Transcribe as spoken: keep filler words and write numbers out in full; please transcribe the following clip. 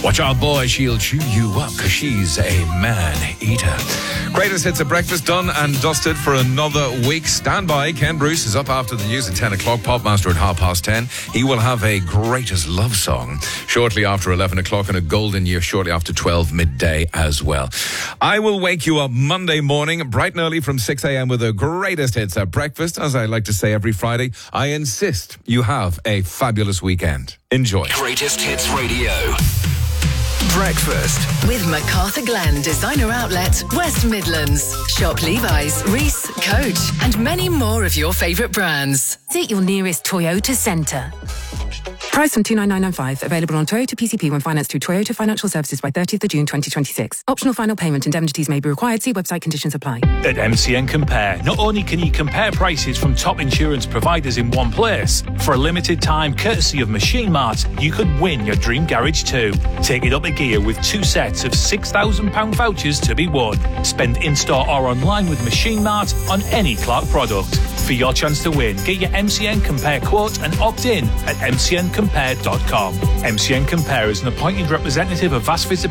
Watch out, boy, she'll chew you up because she's a man-eater. Greatest hits at breakfast done and dusted for another week. Stand by. Ken Bruce is up after the news at ten o'clock. Popmaster at half past ten. He will have a greatest love song shortly after eleven o'clock and a golden year shortly after twelve midday as well. I will wake you up Monday morning, bright and early from six a.m. with the greatest hits at breakfast. As I like to say every Friday, I insist you have a fabulous weekend. Enjoy. Greatest Hits Radio. Breakfast with MacArthur Glen Designer Outlet, West Midlands. Shop Levi's, Reese, Coach, and many more of your favourite brands. Visit your nearest Toyota centre. Price from two nine nine nine five. Available on Toyota P C P when financed through Toyota Financial Services by thirtieth of June twenty twenty-six. Optional final payment. Indemnities may be required. See website conditions apply. At M C N Compare, not only can you compare prices from top insurance providers in one place, for a limited time, courtesy of Machine Mart, you could win your dream garage too. Take it up a gear with two sets of six thousand pounds vouchers to be won. Spend in-store or online with Machine Mart on any Clark product. For your chance to win, get your M C N Compare quote and opt in at m c n compare dot com. M C N Compare is an appointed representative of Vast Visibility